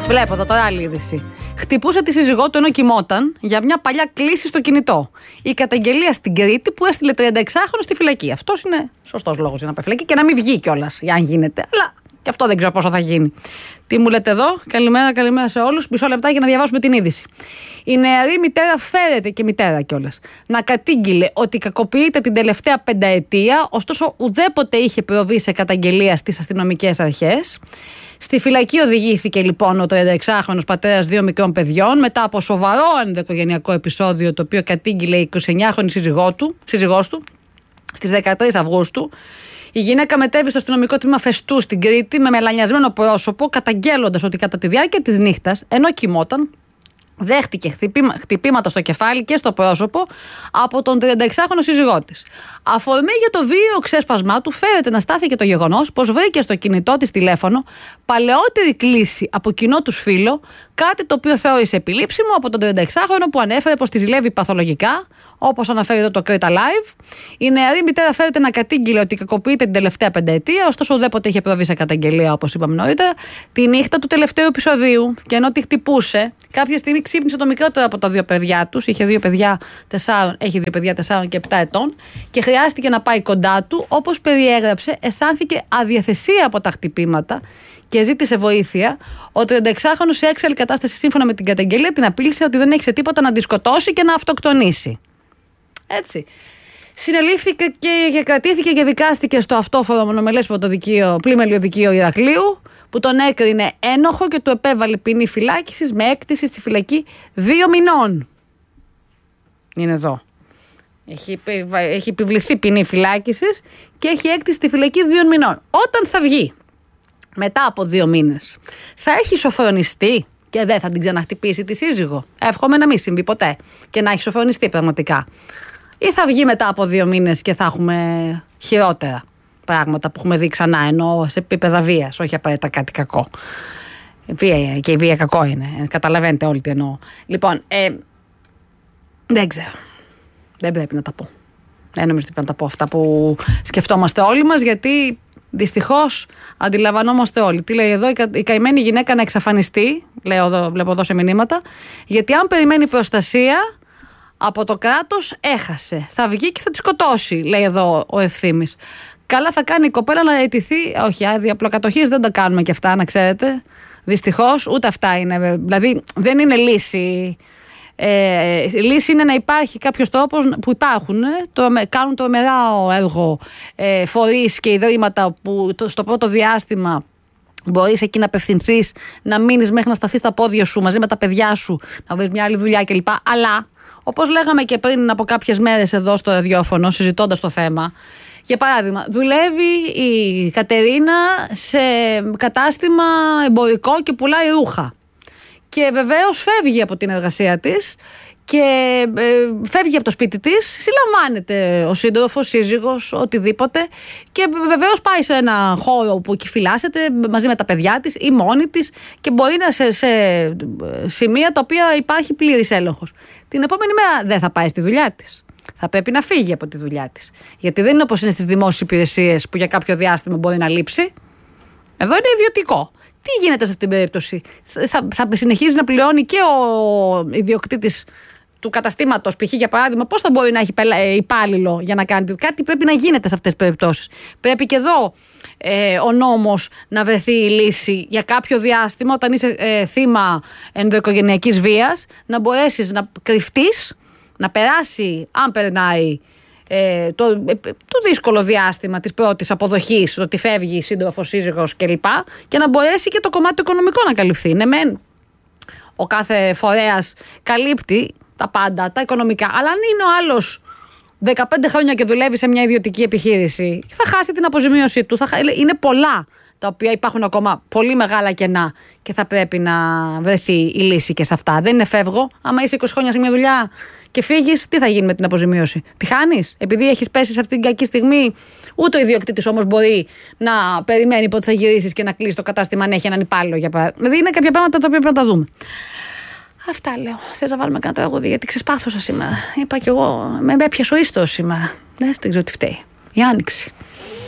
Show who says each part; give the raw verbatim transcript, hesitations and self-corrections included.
Speaker 1: Βλέπω εδώ τώρα άλλη είδηση. Χτυπούσε τη σύζυγό του ενώ κοιμόταν για μια παλιά κλήση στο κινητό. Η καταγγελία στην Κρήτη που έστειλε τριανταεξάχρονο στη φυλακή. Αυτός είναι σωστός λόγος για να πάει φυλακή και να μην βγει κιόλας, αν γίνεται. Αλλά και αυτό δεν ξέρω πόσο θα γίνει. Τι μου λέτε εδώ, καλημέρα, καλημέρα σε όλους. Μισό λεπτά για να διαβάσουμε την είδηση. Η νεαρή μητέρα φέρεται, και μητέρα κιόλας, να κατήγγειλε ότι κακοποιείται την τελευταία πενταετία, ωστόσο ουδέποτε είχε προβεί σε καταγγελία στις αστυνομικές αρχές. Στη φυλακή οδηγήθηκε λοιπόν ο τριανταεξάχρονος πατέρας δύο μικρών παιδιών μετά από σοβαρό ενδοοικογενειακό επεισόδιο, το οποίο κατήγγειλε η εικοσιεννιάχρονη σύζυγό του, σύζυγός του στις δεκατρείς Αυγούστου. Η γυναίκα μετέβη στο αστυνομικό τμήμα Φεστού στην Κρήτη με μελανιασμένο πρόσωπο, καταγγέλλοντας ότι κατά τη διάρκεια της νύχτας, ενώ κοιμόταν, δέχτηκε χτυπήμα, χτυπήματα στο κεφάλι και στο πρόσωπο από τον τριανταεξάχρονο σύζυγό της. Αφορμή για το βίαιο ξέσπασμά του φέρεται να στάθηκε το γεγονός πως βρήκε στο κινητό της τηλέφωνο παλαιότερη κλήση από κοινό τους φίλο, κάτι το οποίο θεώρησε επιλήψιμο από τον τριανταεξάχρονο που ανέφερε πως τη ζηλεύει παθολογικά, όπως αναφέρει εδώ το Creta Live. Η νεαρή μητέρα φέρεται να κατήγγειλε ότι κακοποιείται την τελευταία πενταετία, ωστόσο ουδέποτε είχε προβεί σε καταγγελία, όπως είπαμε νωρίτερα, τη νύχτα του τελευταίου επεισοδίου. Και ενώ τη χτυπούσε, κάποια στιγμή ξύπνησε το μικρότερο από τα δύο παιδιά τους. Είχε δύο παιδιά τεσσάρων, έχει δύο παιδιά τεσσάρων και επτά ετών, και χρειάστηκε να πάει κοντά του. Όπως περιέγραψε, αισθάνθηκε αδιαθεσία από τα χτυπήματα και ζήτησε βοήθεια. Ο τριανταεξάχρονος σε έξαλλη κατάσταση, σύμφωνα με την καταγγελία, την απείλησε ότι δεν έχει σε τίποτα να τη σκοτώσει και να αυτοκτονήσει. Έτσι. Συνελήφθηκε και κρατήθηκε και δικάστηκε στο αυτόφορο μονομελές πλημελιωδικείο δικείο Ηρακλείου, που τον έκρινε ένοχο και του επέβαλε ποινή φυλάκισης με έκτηση στη φυλακή δύο μηνών. Είναι εδώ. Έχει, έχει επιβληθεί ποινή φυλάκισης και έχει έκτηση στη φυλακή δύο μηνών. Όταν θα βγει μετά από δύο μήνες, θα έχει σοφρονιστεί και δεν θα την ξαναχτυπήσει τη σύζυγο. Εύχομαι να μην συμβεί ποτέ και να έχει σοφρονιστεί πραγματικά. Ή θα βγει μετά από δύο μήνες και θα έχουμε χειρότερα πράγματα που έχουμε δει ξανά, ενώ σε επίπεδα βίας, όχι απαραίτητα κάτι κακό. Βία, και η βία κακό είναι. Καταλαβαίνετε όλοι τι εννοώ. Λοιπόν, ε, δεν ξέρω. Δεν πρέπει να τα πω. Δεν νομίζω ότι πρέπει να τα πω αυτά που σκεφτόμαστε όλοι μας, γιατί δυστυχώς αντιλαμβανόμαστε όλοι. Τι λέει εδώ, η καημένη γυναίκα να εξαφανιστεί, λέω εδώ, βλέπω εδώ σε μηνύματα, γιατί αν περιμένει προστασία από το κράτος, έχασε. Θα βγει και θα τη σκοτώσει, λέει εδώ ο Ευθύμης. Καλά θα κάνει η κοπέλα να αιτηθεί. Όχι, διαπλοκατοχής δεν το κάνουμε και αυτά, να ξέρετε. Δυστυχώς, ούτε αυτά είναι. Δηλαδή, δεν είναι λύση. Ε, λύση είναι να υπάρχει κάποιος τρόπος που υπάρχουν, ε, το, κάνουν τρομερά έργο ε, φορείς και ιδρύματα που το, στο πρώτο διάστημα μπορείς εκεί να απευθυνθείς, να μείνεις μέχρι να σταθείς στα πόδια σου μαζί με τα παιδιά σου, να βρεις μια άλλη δουλειά κλπ. Αλλά, όπως λέγαμε και πριν από κάποιες μέρες εδώ στο ραδιόφωνο, συζητώντας το θέμα, για παράδειγμα, δουλεύει η Κατερίνα σε κατάστημα εμπορικό και πουλάει ρούχα. Και βεβαίως φεύγει από την εργασία της και ε, φεύγει από το σπίτι της, συλλαμβάνεται ο σύντροφος, σύζυγος, οτιδήποτε, και βεβαίως πάει σε ένα χώρο που εκεί φυλάσσεται μαζί με τα παιδιά της ή μόνη της και μπορεί να σε, σε σημεία τα οποία υπάρχει πλήρης έλεγχος. Την επόμενη μέρα δεν θα πάει στη δουλειά της. Θα πρέπει να φύγει από τη δουλειά της. Γιατί δεν είναι όπως είναι στις δημόσιες υπηρεσίες που για κάποιο διάστημα μπορεί να λείψει. Εδώ είναι ιδιωτικό. Τι γίνεται σε αυτήν την περίπτωση? Θα, θα συνεχίζει να πληρώνει και ο ιδιοκτήτης του καταστήματος, π.χ. για παράδειγμα, πώς θα μπορεί να έχει υπάλληλο για να κάνει κάτι? Πρέπει να γίνεται σε αυτές τις περιπτώσεις. Πρέπει και εδώ ε, ο νόμος να βρεθεί η λύση για κάποιο διάστημα, όταν είσαι ε, θύμα ενδοοικογενειακής βίας, να μπορέσεις να κρυφτείς, να περάσει, αν περνάει, ε, το, ε, το δύσκολο διάστημα της πρώτης αποδοχής, το ότι φεύγει η σύντροφος, σύζυγος κλπ. Και να μπορέσει και το κομμάτι οικονομικό να καλυφθεί. Ναι, μεν ο κάθε φορέας καλύπτει τα πάντα, τα οικονομικά, αλλά αν είναι ο άλλος δεκαπέντε χρόνια και δουλεύει σε μια ιδιωτική επιχείρηση, θα χάσει την αποζημίωσή του. Θα, είναι πολλά τα οποία υπάρχουν ακόμα πολύ μεγάλα κενά και θα πρέπει να βρεθεί η λύση και σε αυτά. Δεν είναι φεύγω. Άμα είσαι είκοσι χρόνια σε μια δουλειά και φύγεις, τι θα γίνει με την αποζημίωση? Τη χάνεις? Επειδή έχεις πέσει σε αυτήν την κακή στιγμή, ούτε ο ιδιοκτήτης όμως μπορεί να περιμένει πότε θα γυρίσεις και να κλείσει το κατάστημα αν έχει έναν υπάλληλο, για παράδειγμα. Δηλαδή είναι κάποια πράγματα τα οποία πρέπει να τα δούμε. Αυτά λέω. Θες να βάλουμε κανένα τραγούδι? Γιατί ξεσπάθωσα σήμερα. Είπα κι εγώ, με έπιασε ο ίστος σήμερα. Δεν ξέρω τι φταίει. Η άνοιξη.